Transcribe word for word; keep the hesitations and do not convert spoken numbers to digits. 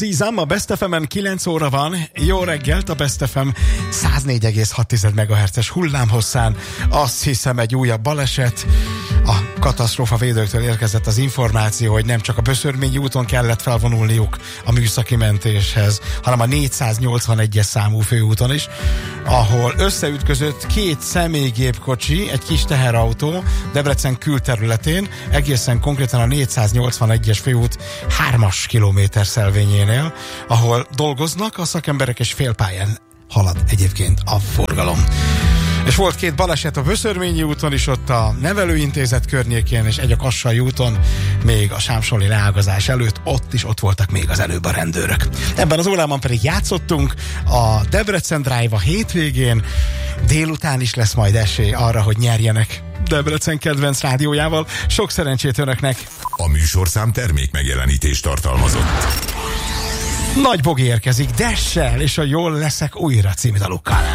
Azizam, a Best ef emen kilenc óra van. Jó reggelt, a Best ef em száz négy egész hat megahertzes hullámhosszán. Azt hiszem, egy újabb baleset. A katasztrófa védőktől érkezett az információ, hogy nem csak a Böszörményi úton kellett felvonulniuk a műszaki mentéshez, hanem a négyszáznyolcvanegyes számú főúton is, ahol összeütközött két személygépkocsi, egy kis teherautó Debrecen külterületén, egészen konkrétan a négyszáznyolcvanegyes főút hármas kilométer szelvényénél, ahol dolgoznak a szakemberek, és félpályán halad egyébként a forgalom. És volt két baleset a Böszörményi úton is, ott a nevelőintézet környékén, és egy a Kassai úton, még a sámsoni leágazás előtt, ott is ott voltak még az előbb a rendőrök. Ebben az órában pedig játszottunk a Debrecen Drive a hétvégén, délután is lesz majd esély arra, hogy nyerjenek Debrecen kedvenc rádiójával. Sok szerencsét önöknek! A műsorszám termék megjelenítést tartalmazott. Nagy Bogi érkezik Dessel és a Jól leszek újra című dalukkal.